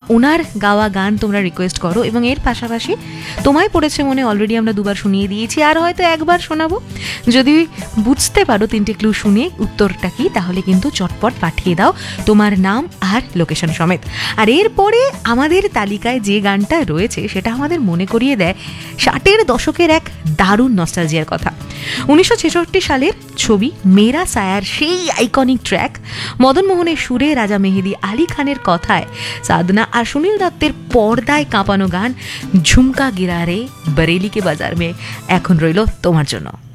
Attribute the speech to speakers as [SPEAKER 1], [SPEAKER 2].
[SPEAKER 1] ওনার গাওয়া গান তোমরা রিকোয়েস্ট করো, এবং এর পাশাপাশি তোমায় পড়েছে মনে অলরেডি আমরা 2বার শুনিয়ে দিয়েছি, আর হয়তো 1বার শোনাবো। যদি বুঝতে পারো 3টে ক্লু শুনে উত্তরটা কি, তাহলে কিন্তু চটপট পাঠিয়ে দাও তোমার নাম আর লোকেশন সমেত। আর এরপরে আমাদের তালিকায় যে গানটা রয়েছে সেটা আমাদের মনে করিয়ে দেয় 60-এর দশকের এক দারুণ নস্টালজিয়ার কথা। 1966 সালের ছবি মেরা সায়ার সেই আইকনিক ট্র্যাক, মদন মোহনের সুরে রাজা মেহেদি আলী খানের কথায় সাধনা আর সুনীল দত্তের পর্দায় কাঁপানো গান ঝুমকা গিরা রে বরেলি কে বাজার মে এখন রইল তোমার জন্য।